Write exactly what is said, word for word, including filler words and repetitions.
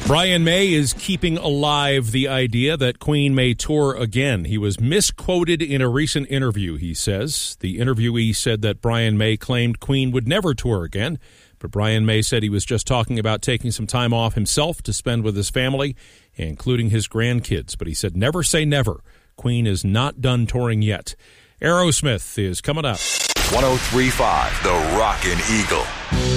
Brian May is keeping alive the idea that Queen may tour again. He was misquoted in a recent interview, he says. The interviewee said that Brian May claimed Queen would never tour again, but Brian May said he was just talking about taking some time off himself to spend with his family, including his grandkids. But he said, never say never. Queen is not done touring yet. Aerosmith is coming up. one oh three point five The Rockin' Eagle.